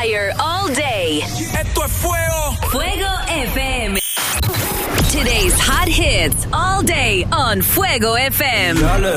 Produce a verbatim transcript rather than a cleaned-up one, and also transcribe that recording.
fire all day. Esto es fuego. Fuego F M. Today's hot hits all day on Fuego F M. Dale.